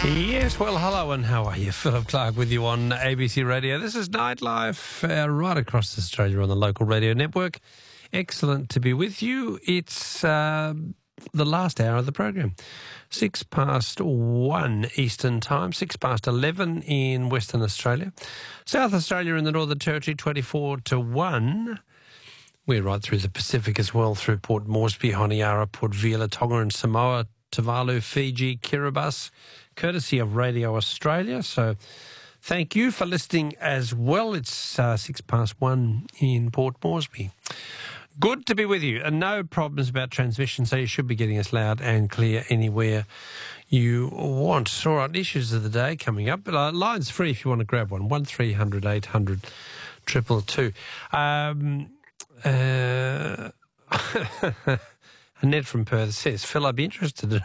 Yes, well, hello and how are you? Philip Clark with you on ABC Radio. This is Nightlife right across Australia on the local radio network. Excellent to be with you. It's the last hour of the program. 1:06 Eastern Time, 11 in Western Australia. South Australia and the Northern Territory, 24-1. We're right through the Pacific as well, through Port Moresby, Honiara, Port Vila, Tonga and Samoa, Tuvalu, Fiji, Kiribati, courtesy of Radio Australia. So thank you for listening as well. It's 1:06 in Port Moresby. Good to be with you, and no problems about transmission, so you should be getting us loud and clear anywhere you want. All right, issues of the day coming up. Line's free if you want to grab one, 1300 800 222. Annette from Perth says, Phil, I'd be interested.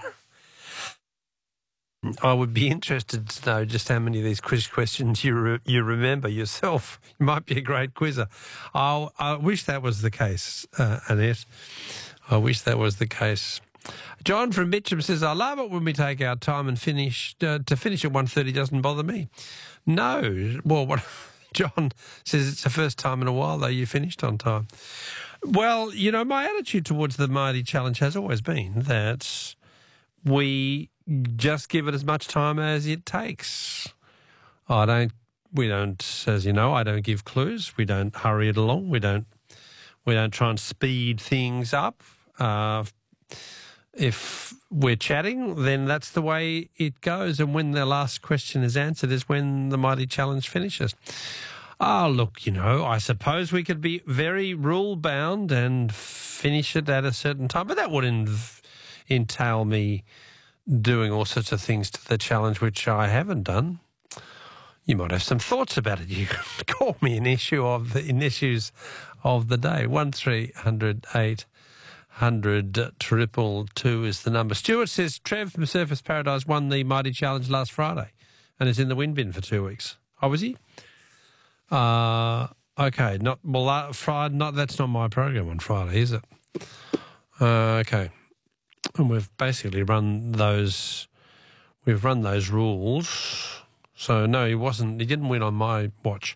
I would be interested to know just how many of these quiz questions you remember yourself. You might be a great quizzer. I wish that was the case, Annette. I wish that was the case. John from Mitcham says, I love it when we take our time and finish at 1:30 doesn't bother me. No. Well, what John says it's the first time in a while, though, you finished on time. Well, you know, my attitude towards the Mighty Challenge has always been that we just give it as much time as it takes. We don't, as you know, I don't give clues. We don't hurry it along. We don't try and speed things up. If we're chatting, then that's the way it goes. And when the last question is answered is when the Mighty Challenge finishes. Look, you know, I suppose we could be very rule-bound and finish it at a certain time, but that would entail me doing all sorts of things to the challenge, which I haven't done. You might have some thoughts about it. You can call me in issues of the day. 1300 800 222 is the number. Stuart says Trev from Surfers Paradise won the Mighty Challenge last Friday and is in the wind bin for 2 weeks. Oh, was he? Okay. That's not my program on Friday, is it? Okay. And we've basically run those rules. So no, he didn't win on my watch.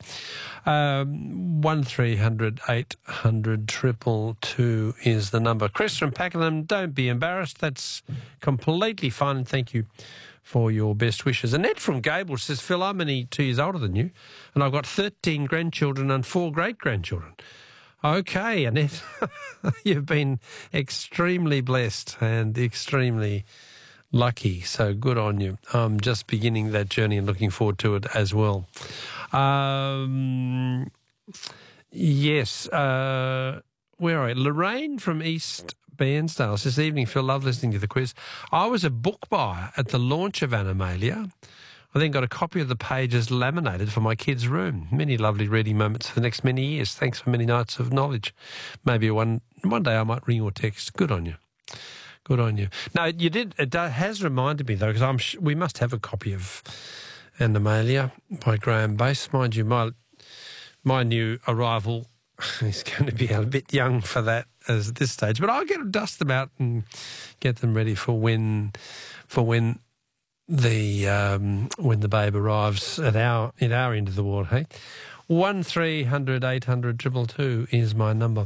1300 800 222 is the number. Chris from Pakenham, don't be embarrassed. That's completely fine, and thank you for your best wishes. Annette from Gable says, Phil, I'm only 2 years older than you, and I've got 13 grandchildren and 4 great-grandchildren. Okay, Annette, you've been extremely blessed and extremely lucky, so good on you. I'm just beginning that journey and looking forward to it as well. Yes, where are we? Lorraine from East Bairnsdale says, evening, Phil, love listening to the quiz. I was a book buyer at the launch of Animalia. I then got a copy of the pages laminated for my kids' room. Many lovely reading moments for the next many years. Thanks for many nights of knowledge. Maybe one day I might ring or text. Good on you. Good on you. No, you did. It has reminded me, though, because we must have a copy of Animalia by Graham Bass. Mind you, my new arrival is going to be a bit young for that at this stage. But I'll dust them out and get them ready for when the babe arrives at our end of the world, hey? 1300 800 222 is my number.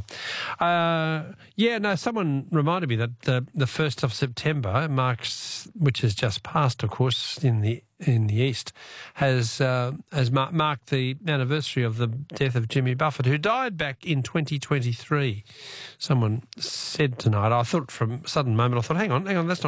Someone reminded me that the 1st of September which has just passed, of course, in the East, has marked the anniversary of the death of Jimmy Buffett, who died back in 2023. Someone said tonight, I thought from a sudden moment, hang on, that's not